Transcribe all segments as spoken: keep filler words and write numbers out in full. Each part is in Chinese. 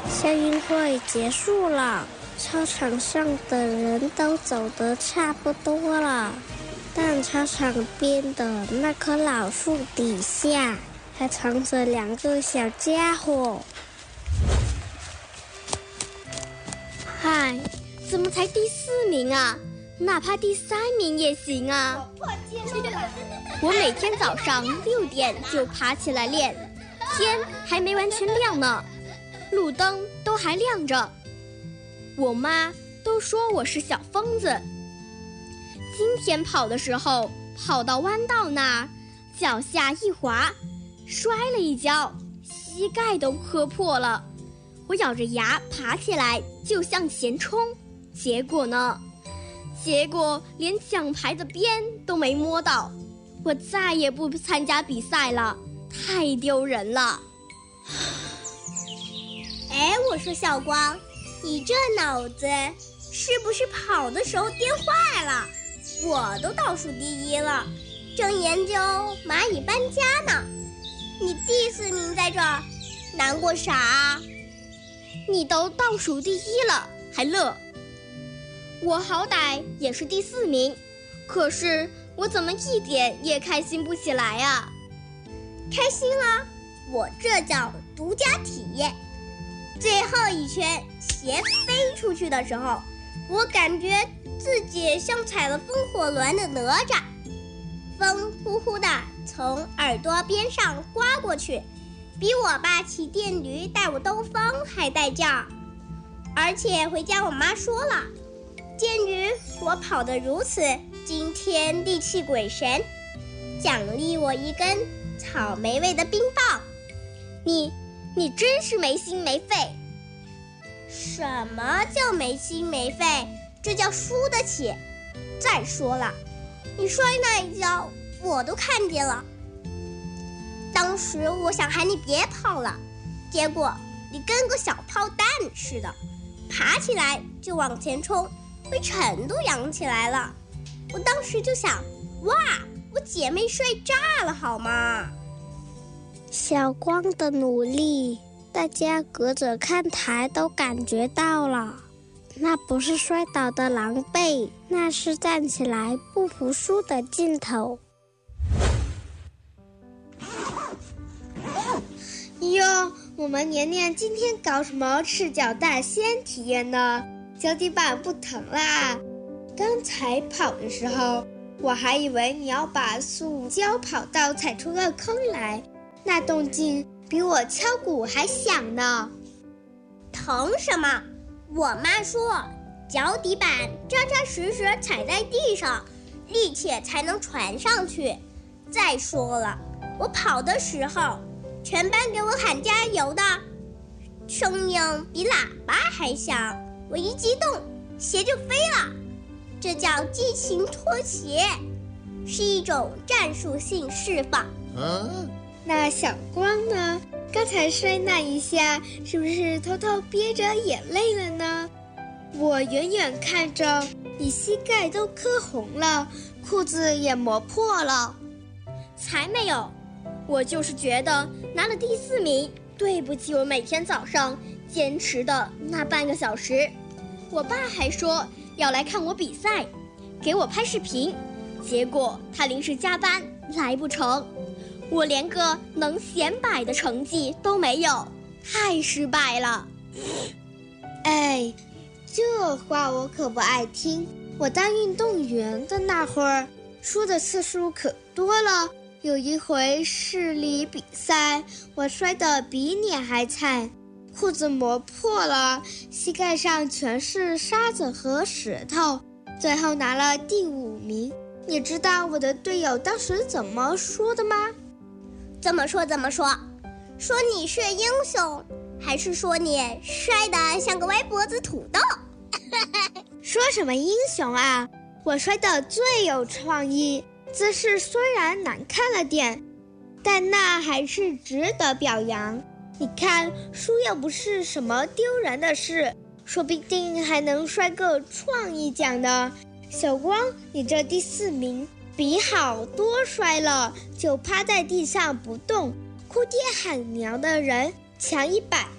校运会结束了，操场上的人都走得差不多了，但操场边的那棵老树底下还藏着两个小家伙。 嗨，怎么才第四名啊？哪怕第三名也行啊！我每天早上六点就爬起来练，天还没完全亮呢，路灯都还亮着。我妈都说我是小疯子。今天跑的时候，跑到弯道那儿，脚下一滑，摔了一跤，膝盖都磕破了。我咬着牙爬起来就向前冲，结果呢？结果连奖牌的边都没摸到。我再也不参加比赛了，太丢人了。 哎，我说小光，你这脑子是不是跑的时候颠坏了？我都倒数第一了，正研究蚂蚁搬家呢，你第四名在这儿，难过啥？ 你都倒数第一了还乐？我好歹也是第四名，可是我怎么一点也开心不起来啊？ 开心了，我这叫独家体验。最后一圈鞋飞出去的时候，我感觉自己像踩了风火轮的哪吒，风呼呼地从耳朵边上刮过去，比我爸骑电驴带我兜风还带劲儿。而且回家我妈说了，鉴于我跑得如此惊天地泣鬼神，奖励我一根草莓味的冰棒。 你你真是没心没肺。 什么叫没心没肺？这叫输得起。再说了，你摔那一跤我都看见了。当时我想喊你别跑了，结果你跟个小炮弹似的，爬起来就往前冲，被尘都扬起来了。我当时就想，哇，我姐妹摔炸了好吗？ 小光的努力，大家隔着看台都感觉到了，那不是摔倒的狼狈，那是站起来不服输的劲头。 哟，我们年年今天搞什么赤脚大仙体验呢？脚底板不疼啦。刚才跑的时候，我还以为你要把塑胶跑道踩出个坑来，那动静比我敲鼓还响呢。 疼什么？我妈说脚底板扎扎实实踩在地上，力气才能传上去。再说了，我跑的时候全班给我喊加油的声音比喇叭还响，我一激动鞋就飞了。这叫激情脱鞋，是一种战术性释放。 啊，那小光呢？刚才摔那一下，是不是偷偷憋着眼泪了呢？我远远看着，你膝盖都磕红了，裤子也磨破了。 才没有，我就是觉得拿了第四名，对不起我每天早上坚持的那半个小时。我爸还说要来看我比赛，给我拍视频，结果他临时加班来不成，我连个能显摆的成绩都没有，太失败了。 哎，这话我可不爱听。我当运动员的那会儿，输的次数可多了。有一回市里比赛，我摔得比你还惨，裤子磨破了，膝盖上全是沙子和石头，最后拿了第五名。你知道我的队友当时怎么说的吗？ 怎么说怎么说？说你是英雄，还是说你摔得像个歪脖子土豆？ 说什么英雄啊？我摔得最有创意，姿势虽然难看了点，但那还是值得表扬。你看，输又不是什么丢人的事，说不定还能摔个创意奖呢。小光，你这第四名比好多摔了就趴在地上不动，哭爹喊娘的人强一百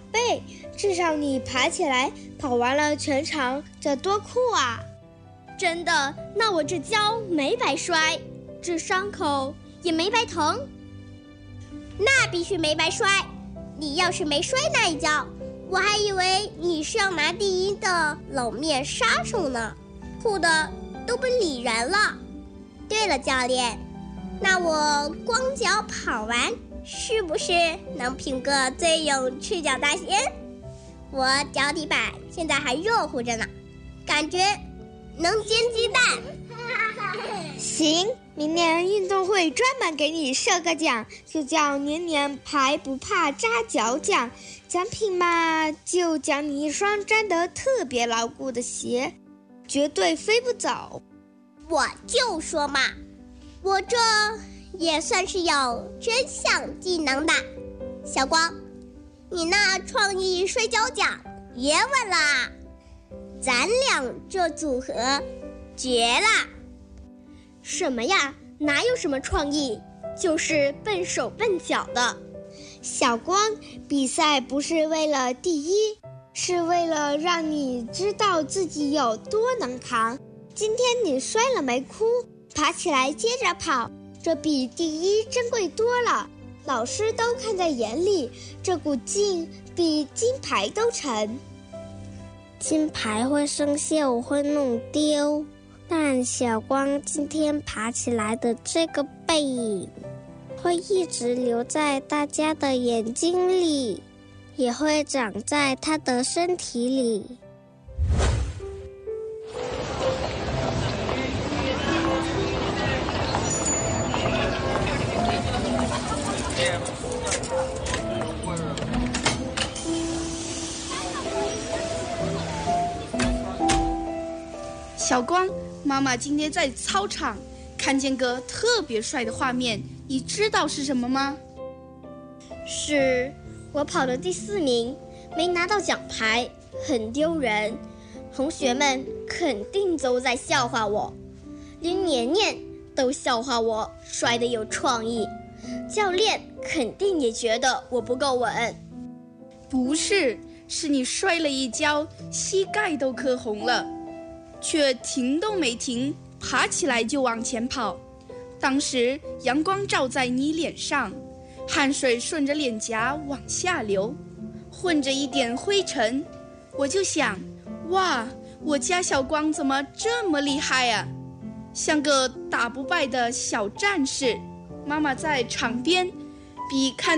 贝，至少你爬起来跑完了全场，这多酷啊！ 真的，那我这跤没白摔，这伤口也没白疼。 那必须没白摔，你要是没摔那一跤，我还以为你是要拿第一的冷面杀手呢，酷的都不理人了。对了，教练，那我光脚跑完是不是能评个最勇赤脚大仙？我脚底板现在还热乎着呢，感觉能煎鸡蛋。 行，明年运动会专门给你设个奖，就叫年年排不怕扎脚奖。奖品嘛，就奖你一双粘得特别牢固的鞋，绝对飞不走。 我就说嘛，我这也算是有真项技能的。小光，你那创意摔跤奖别问了，咱俩这组合绝了。 什么呀？哪有什么创意，就是笨手笨脚的。 小光，比赛不是为了第一，是为了让你知道自己有多能扛。今天你摔了没哭，爬起来接着跑，这比第一珍贵多了，老师都看在眼里，这股劲比金牌都沉。 金牌会生锈，我会弄丢，但小光今天爬起来的这个背影会一直留在大家的眼睛里，也会长在他的身体里。 小光，妈妈今天在操场看见个特别帅的画面，你知道是什么吗？ 是我跑了第四名，没拿到奖牌，很丢人，同学们肯定都在笑话我，连年年都笑话我摔得有创意，教练肯定也觉得我不够稳。 不是，是你摔了一跤，膝盖都磕红了，却停都没停，爬起来就往前跑。当时阳光照在你脸上，汗水顺着脸颊往下流，混着一点灰尘。我就想，哇，我家小光怎么这么厉害啊，像个打不败的小战士。妈妈在场边比看